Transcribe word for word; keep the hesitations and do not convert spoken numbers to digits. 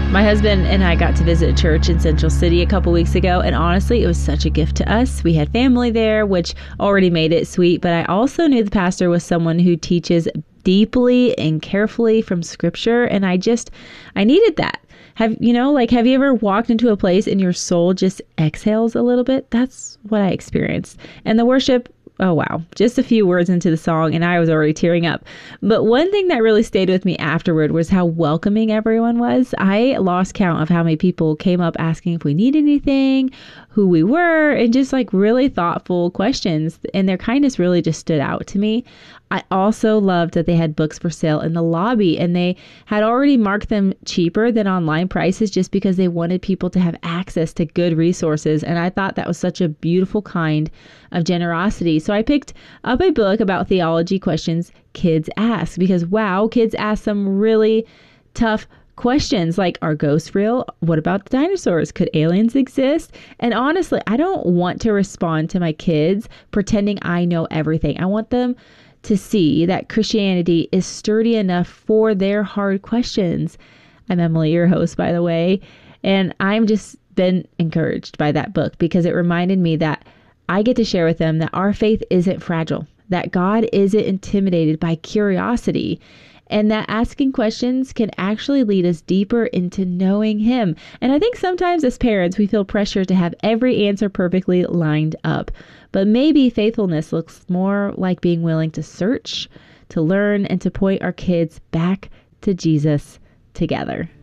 My husband and I got to visit a church in Central City a couple weeks ago, and honestly, it was such a gift to us. We had family there, which already made it sweet, but I also knew the pastor was someone who teaches deeply and carefully from Scripture, and I just, I needed that. Have, you know, like, have you ever walked into a place and your soul just exhales a little bit? That's what I experienced. And the worship, oh, wow. Just a few words into the song and I was already tearing up. But one thing that really stayed with me afterward was how welcoming everyone was. I lost count of how many people came up asking if we need anything, who we were, and just like really thoughtful questions. And their kindness really just stood out to me. I also loved that they had books for sale in the lobby, and they had already marked them cheaper than online prices just because they wanted people to have access to good resources. And I thought that was such a beautiful kind of generosity. So I picked up a book about theology questions kids ask, because wow, kids ask some really tough questions like, are ghosts real? What about the dinosaurs? Could aliens exist? And honestly, I don't want to respond to my kids pretending I know everything. I want them to see that Christianity is sturdy enough for their hard questions. I'm Emily, your host, by the way, and I'm just been encouraged by that book because it reminded me that I get to share with them that our faith isn't fragile, that God isn't intimidated by curiosity, and that asking questions can actually lead us deeper into knowing Him. And I think sometimes as parents, we feel pressure to have every answer perfectly lined up. But maybe faithfulness looks more like being willing to search, to learn, and to point our kids back to Jesus together.